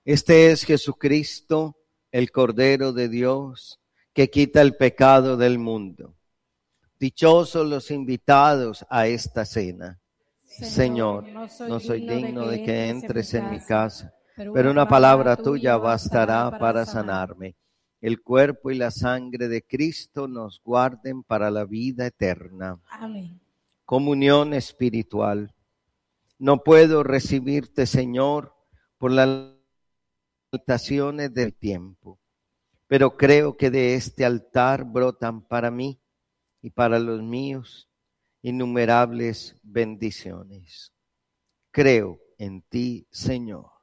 Este es Jesucristo, el Cordero de Dios, que quita el pecado del mundo. Dichosos los invitados a esta cena. Señor, no soy digno de que entres en mi casa, pero una palabra tuya bastará para sanarme. El cuerpo y la sangre de Cristo nos guarden para la vida eterna. Amén. Comunión espiritual. No puedo recibirte, Señor, por las limitaciones del tiempo, pero creo que de este altar brotan para mí y para los míos innumerables bendiciones. Creo en ti, Señor.